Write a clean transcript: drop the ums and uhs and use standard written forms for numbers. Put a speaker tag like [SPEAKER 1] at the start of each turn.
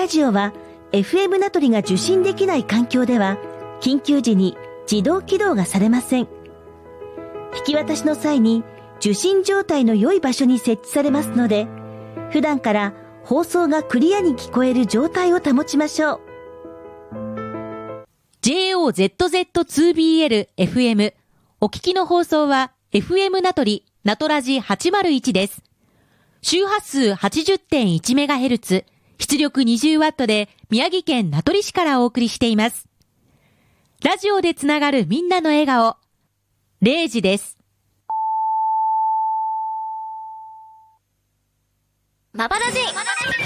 [SPEAKER 1] ラジオは FM ナトリが受信できない環境では緊急時に自動起動がされません。引き渡しの際に受信状態の良い場所に設置されますので、普段から放送がクリアに聞こえる状態を保ちましょう。
[SPEAKER 2] JOZZ2BL FM お聞きの放送は FM ナトリナトラジ801です。周波数 80.1MHz 出力 20W で宮城県名取市からお送りしています。ラジオでつながるみんなの笑顔、0時です。
[SPEAKER 3] マバラジ